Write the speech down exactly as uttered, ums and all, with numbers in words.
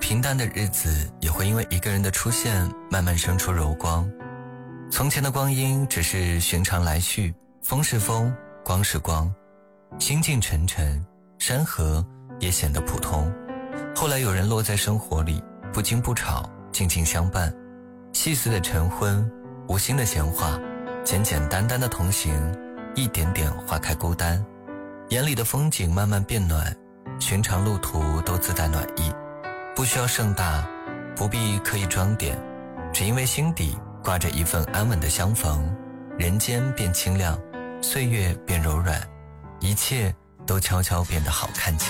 平淡的日子也会因为一个人的出现慢慢生出柔光。从前的光阴只是寻常来去，风是风，光是光，心境沉沉，山河也显得普通。后来有人落在生活里，不惊不吵，静静相伴，细碎的晨昏，无心的闲话，简简单单的同行，一点点化开孤单。眼里的风景慢慢变暖，寻常路途都自带暖意，不需要盛大，不必刻意装点，只因为心底挂着一份安稳的相逢，人间变清亮，岁月变柔软，一切都悄悄变得好看起来。